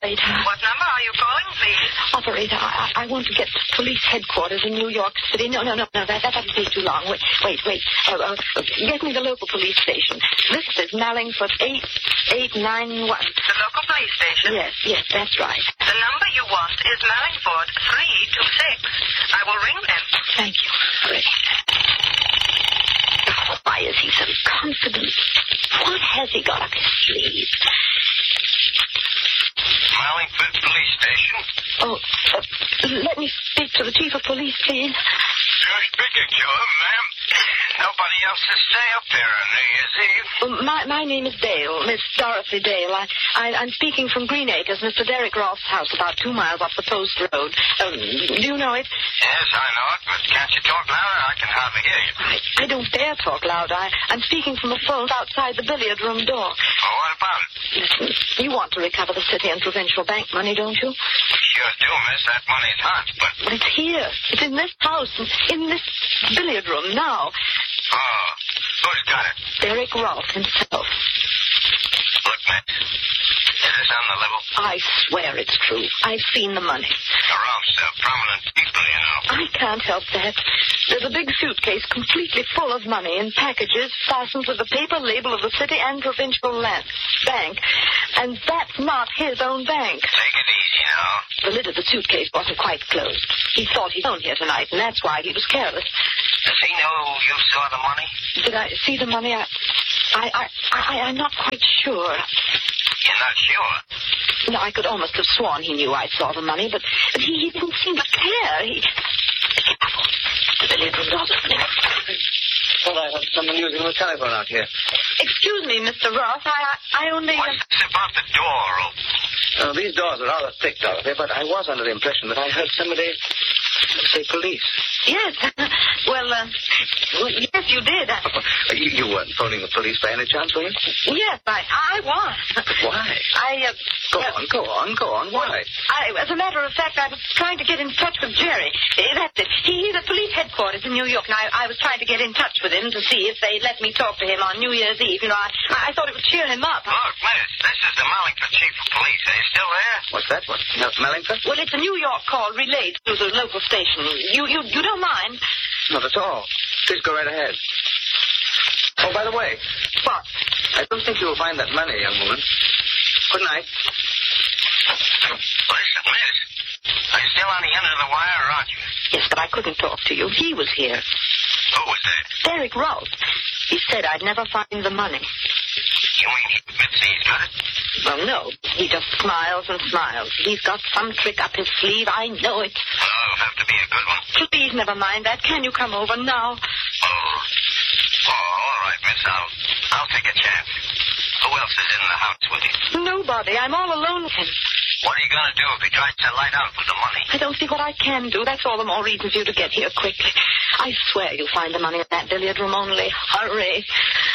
Operator. What number are you calling, please? Operator, I want to get to police headquarters in New York City. No, that doesn't take too long. Wait. Get me the local police station. This is Mallingford 8891. The local police station? Yes, that's right. The number you want is Mallingford 326. I will ring them. Thank you. Hurry. Why is he so confident? What has he got up his sleeve? Mallingford Police Station. Oh, let me speak to the chief of police, please. You're speaking to him, ma'am. Nobody else to stay up there on New Year's Eve. My name is Dale, Miss Dorothy Dale. I'm speaking from Green Acres, Mr. Derek Roth's house, about 2 miles off the post road. Do you know it? Yes, I know it, but can't you talk louder? I can hardly hear you. I don't dare talk loud. I'm speaking from a phone outside the billiard room door. Oh, what about it? Listen, you want to recover the city and provincial bank money, don't you? Sure do, miss. That money's hot, but... But it's here. It's in this house, in this billiard room now. Oh, who's got it? Derek Roth himself. Look, miss, is this on the level? I swear it's true. I've seen the money. Roth's prominent people, you know. I can't help that. There's a big suitcase completely full of money in packages fastened with the paper label of the city and provincial bank. And that's not his own bank. Take it easy now. The lid of the suitcase wasn't quite closed. He thought he'd flown here tonight, and that's why he was careless. Does he know you saw the money? Did I see the money? I'm not quite sure. You're not sure? No, I could almost have sworn he knew I saw the money, but he didn't seem to care. The billiard room door's opening. Well, I have someone using the telephone out here. Excuse me, Mr. Roth. I only... What's this about the door open? These doors are rather thick, Dorothy, but I was under the impression that I heard somebody say police. Yes. Well, yes, you did. You weren't phoning the police by any chance, were you? Yes, I was. Why? Go on. Why? As a matter of fact, I was trying to get in touch with Jerry. That's it. He's at police headquarters in New York, and I was trying to get in touch with him to see if they'd let me talk to him on New Year's Eve. You know, I thought it would cheer him up. Look, miss, this is the Mallingford chief of police. Are you still there? What's that one? Mallingford? Well, it's a New York call relayed to the local station. You don't mind? Not at all. Please go right ahead. Oh, by the way. What? I don't think you'll find that money, young woman. Good night. Listen, miss. Are you still on the end of the wire, or aren't you? Yes, but I couldn't talk to you. He was here. Who was that? Derek Roth. He said I'd never find the money. You mean he admits he's got it? Well, no. He just smiles and smiles. He's got some trick up his sleeve. I know it. Well, it'll have to be a good one. Please, never mind that. Can you come over now? Oh, all right, miss. I'll take a chance. Who else is in the house with you? Nobody. I'm all alone with him. What are you going to do if he tries to light out with the money? I don't see what I can do. That's all the more reason for you to get here quickly. I swear you'll find the money in that billiard room. Only hurry.